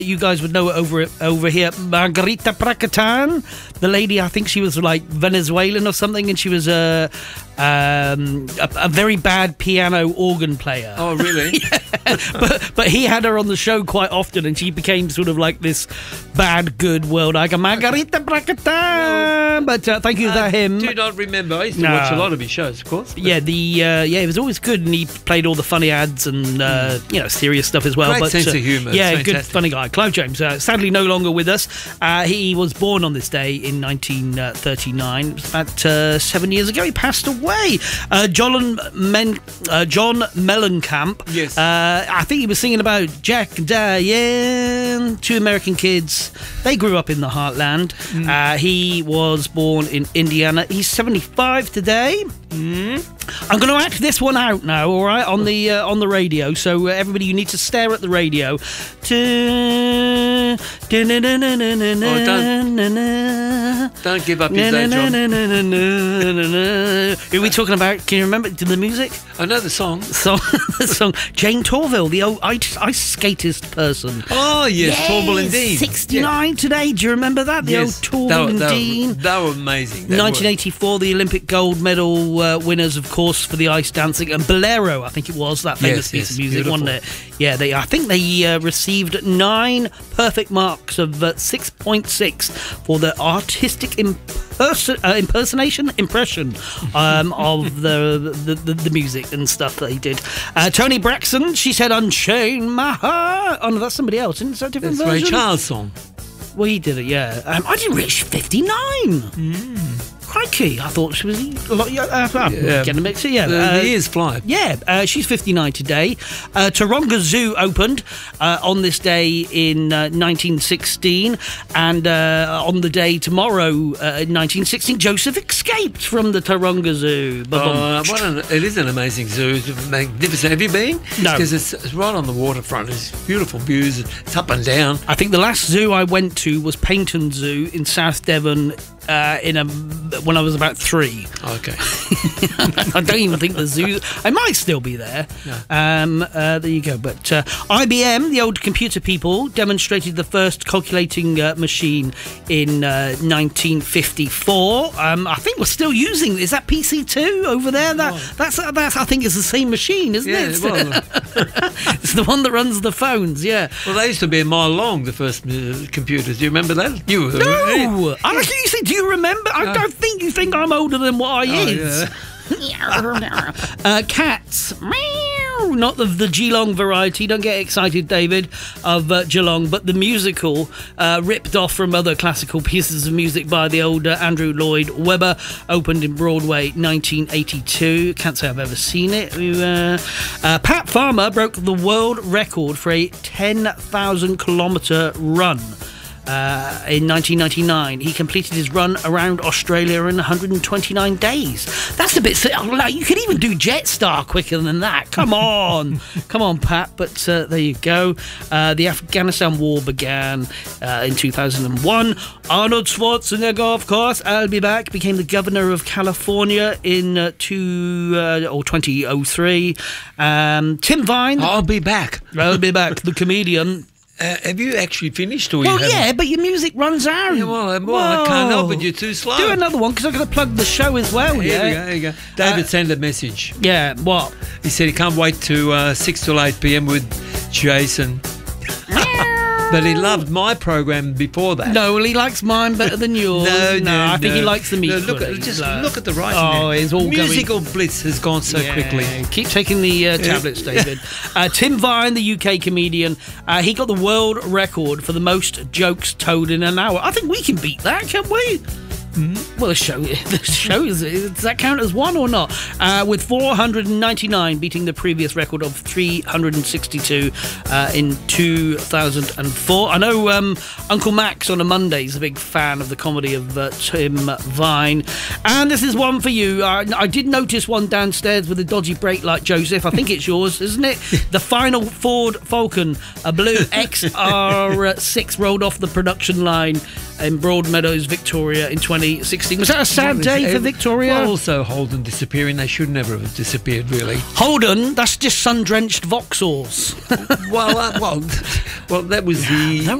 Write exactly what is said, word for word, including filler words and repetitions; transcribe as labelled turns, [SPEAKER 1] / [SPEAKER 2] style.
[SPEAKER 1] You guys would know it over over here. Margarita Pracatan, the lady, I think she was like Venezuelan or something, and she was a um, a, a very bad piano organ player.
[SPEAKER 2] Oh, really?
[SPEAKER 1] Yeah. But but he had her on the show quite often, and she became sort of like this bad good world icon. Margarita Pracatan. But uh, thank you to
[SPEAKER 2] I
[SPEAKER 1] him.
[SPEAKER 2] do not remember. I used to
[SPEAKER 1] No.
[SPEAKER 2] watch a lot of his shows, of course.
[SPEAKER 1] Yeah, the uh, yeah, it was always good, and he played all the funny ads and uh, you know, serious stuff as well.
[SPEAKER 2] Great
[SPEAKER 1] but
[SPEAKER 2] sense
[SPEAKER 1] uh,
[SPEAKER 2] of humour. It's
[SPEAKER 1] Yeah, good
[SPEAKER 2] fantastic.
[SPEAKER 1] funny guy. Clive James, uh, sadly no longer with us. Uh, he was born on this day in nineteen thirty-nine. It was about uh, seven years ago. He passed away. Uh, John Men, uh, John Mellencamp.
[SPEAKER 2] Yes.
[SPEAKER 1] Uh, I think he was singing about Jack and Diane, two American kids. They grew up in the heartland.
[SPEAKER 2] Mm.
[SPEAKER 1] Uh, he was born in Indiana. He's seventy-five today.
[SPEAKER 2] Mm.
[SPEAKER 1] I'm going to act this one out now, all right, on the uh, on the radio. So uh, everybody, you need to stare at the radio.
[SPEAKER 2] Don't give up his age, John.
[SPEAKER 1] Who are we talking about? Can you remember the music?
[SPEAKER 2] I know the song.
[SPEAKER 1] Song, the song. Jane Torville, the old ice, ice skatist person.
[SPEAKER 2] Oh, yes, Torval and Dean.
[SPEAKER 1] sixty-nine today. Do you remember that? The
[SPEAKER 2] Yes.
[SPEAKER 1] old
[SPEAKER 2] They
[SPEAKER 1] Torville
[SPEAKER 2] were-
[SPEAKER 1] and
[SPEAKER 2] they were-
[SPEAKER 1] Dean.
[SPEAKER 2] They were amazing. They
[SPEAKER 1] nineteen eighty-four, the Olympic gold medal uh, winners, of course, for the ice dancing, and Bolero, I think it was, that famous
[SPEAKER 2] Yes,
[SPEAKER 1] piece
[SPEAKER 2] yes,
[SPEAKER 1] of music,
[SPEAKER 2] beautiful.
[SPEAKER 1] wasn't it? Yeah, they. I think they uh, received nine perfect marks of uh, six point six for their artistic imperson- uh, impersonation, impression um, of the, the, the the music and stuff that he did. Uh, Tony Braxton, she said, "Unchain my heart." Oh no, that's somebody else. Isn't it? Is that a different
[SPEAKER 2] That's Ray
[SPEAKER 1] version?
[SPEAKER 2] Charles' song.
[SPEAKER 1] Well, he did it, yeah. Um, I didn't reach fifty-nine.
[SPEAKER 2] Mm.
[SPEAKER 1] Crikey, I thought she was a lot younger. Uh, I'm
[SPEAKER 2] Yeah.
[SPEAKER 1] getting a mix here. Yeah,
[SPEAKER 2] The,
[SPEAKER 1] uh,
[SPEAKER 2] the years fly.
[SPEAKER 1] yeah, uh, she's fifty-nine today. Uh, Taronga Zoo opened uh, on this day in uh, nineteen sixteen, and uh, on the day tomorrow uh, in nineteen sixteen, Joseph escaped from the Taronga Zoo. Ba-bum.
[SPEAKER 2] Uh, what an, it is an amazing zoo. It's magnificent. Have you been?
[SPEAKER 1] No.
[SPEAKER 2] Because it's, it's right on the waterfront. It's beautiful views. It's up and down.
[SPEAKER 1] I think the last zoo I went to was Paynton Zoo in South Devon. Uh, in a when I was about three.
[SPEAKER 2] Okay.
[SPEAKER 1] I don't even think the zoo. I might still be there.
[SPEAKER 2] Yeah.
[SPEAKER 1] Um, uh, there you go. But uh, I B M, the old computer people, demonstrated the first calculating uh, machine in uh, nineteen fifty-four. Um, I think we're still using. Is that P C two over there? That
[SPEAKER 2] Oh.
[SPEAKER 1] that's that's. I think it's the same machine, isn't
[SPEAKER 2] Yeah,
[SPEAKER 1] it?
[SPEAKER 2] well,
[SPEAKER 1] It's the one that runs the phones. Yeah.
[SPEAKER 2] well, they used to be a mile long, the first uh, computers. Do you remember that? You were.
[SPEAKER 1] No, I reckon you think. Do you remember? I
[SPEAKER 2] No.
[SPEAKER 1] don't think you think I'm older than what I
[SPEAKER 2] Oh,
[SPEAKER 1] is.
[SPEAKER 2] yeah.
[SPEAKER 1] uh, cats, meow. Not the, the Geelong variety. Don't get excited, David, of uh, Geelong, but the musical, uh, ripped off from other classical pieces of music by the old uh, Andrew Lloyd Webber, opened in Broadway, nineteen eighty-two. Can't say I've ever seen it. Uh, uh, Pat Farmer broke the world record for a ten thousand kilometre run. Uh, in nineteen ninety-nine, he completed his run around Australia in one hundred twenty-nine days. That's a bit. Like, you could even do Jetstar quicker than that. Come on, come on, Pat. But uh, there you go. Uh, the Afghanistan war began uh, in two thousand one. Arnold Schwarzenegger, of course, I'll be back, became the governor of California in uh, two uh, or twenty oh three. Um, Tim Vine,
[SPEAKER 2] I'll be back.
[SPEAKER 1] I'll be back. The comedian.
[SPEAKER 2] Uh, have you actually finished? Or
[SPEAKER 1] Well,
[SPEAKER 2] you
[SPEAKER 1] yeah,
[SPEAKER 2] haven't?
[SPEAKER 1] but your music runs out.
[SPEAKER 2] Yeah, well, uh, well I can't help it. You're too slow.
[SPEAKER 1] Do another one, because I've got to plug the show as well,
[SPEAKER 2] Here
[SPEAKER 1] yeah?
[SPEAKER 2] we go. Here we go. David
[SPEAKER 1] Uh,
[SPEAKER 2] sent a message.
[SPEAKER 1] Yeah, what?
[SPEAKER 2] He said he can't wait to uh, six till eight p.m. with Jason. But he loved my program before that.
[SPEAKER 1] No, well, he likes mine better than yours.
[SPEAKER 2] No, no,
[SPEAKER 1] I think
[SPEAKER 2] no.
[SPEAKER 1] he likes the meat.
[SPEAKER 2] No, look
[SPEAKER 1] pudding,
[SPEAKER 2] at, just
[SPEAKER 1] so-
[SPEAKER 2] look at the writing.
[SPEAKER 1] Oh,
[SPEAKER 2] there.
[SPEAKER 1] it's all
[SPEAKER 2] Musical blitz has gone so
[SPEAKER 1] Yeah,
[SPEAKER 2] quickly.
[SPEAKER 1] Keep taking the uh, tablets, David. Uh, Tim Vine, the U K comedian, uh, he got the world record for the most jokes told in an hour. I think we can beat that, can't we? Mm-hmm. Well, the show, the show is, does that count as one or not? Uh, with four hundred ninety-nine, beating the previous record of three hundred sixty-two uh, in two thousand four. I know um, Uncle Max on a Monday is a big fan of the comedy of uh, Tim Vine. And this is one for you. I, I did notice one downstairs with a dodgy brake like Joseph. I think it's yours, isn't it? The final Ford Falcon, a blue X R six, rolled off the production line in Broadmeadows, Victoria in twenty twenty sixteen. Was that a sad
[SPEAKER 2] Well,
[SPEAKER 1] day
[SPEAKER 2] it's-
[SPEAKER 1] for Victoria?
[SPEAKER 2] Well, also Holden disappearing. They should never have disappeared, really.
[SPEAKER 1] Holden, that's just sun-drenched Vauxhalls.
[SPEAKER 2] well, uh, well, well, that was the